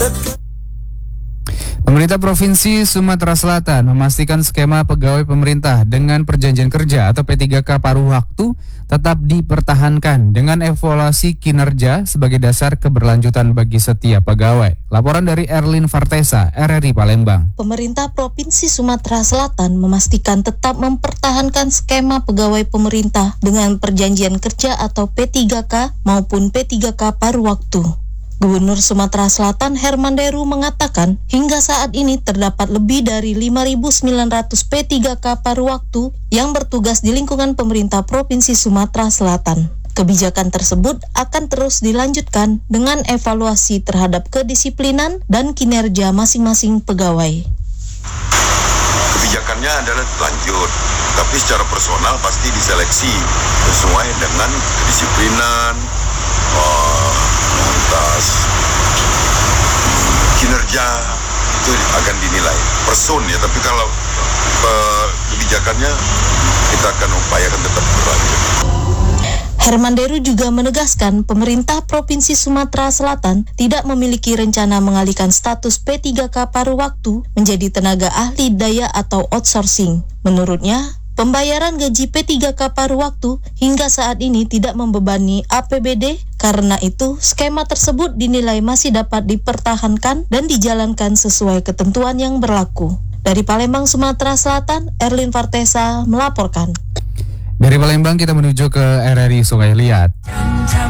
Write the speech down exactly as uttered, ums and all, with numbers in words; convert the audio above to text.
Pemerintah Provinsi Sumatera Selatan memastikan skema pegawai pemerintah dengan perjanjian kerja atau P tiga K paruh waktu tetap dipertahankan dengan evaluasi kinerja sebagai dasar keberlanjutan bagi setiap pegawai. Laporan dari Erlin Vartesa, R R I Palembang. Pemerintah Provinsi Sumatera Selatan memastikan tetap mempertahankan skema pegawai pemerintah dengan perjanjian kerja atau P tiga K maupun P tiga K paruh waktu. Gubernur Sumatera Selatan Herman Deru mengatakan hingga saat ini terdapat lebih dari lima ribu sembilan ratus P tiga K paruh waktu yang bertugas di lingkungan pemerintah Provinsi Sumatera Selatan. Kebijakan tersebut akan terus dilanjutkan dengan evaluasi terhadap kedisiplinan dan kinerja masing-masing pegawai. Kebijakannya adalah lanjut, tapi secara personal pasti diseleksi sesuai dengan kedisiplinan, uh, lantas kinerja itu akan dinilai person ya, tapi kalau uh, kebijakannya kita akan upayakan tetap berlanjut. Herman Deru juga menegaskan pemerintah Provinsi Sumatera Selatan tidak memiliki rencana mengalihkan status P tiga K paruh waktu menjadi tenaga ahli daya atau outsourcing. Menurutnya, pembayaran gaji P tiga K paruh waktu hingga saat ini tidak membebani A P B D, karena itu skema tersebut dinilai masih dapat dipertahankan dan dijalankan sesuai ketentuan yang berlaku. Dari Palembang, Sumatera Selatan, Erlin Vartesa melaporkan. Dari Palembang kita menuju ke R R I Sungai Liat.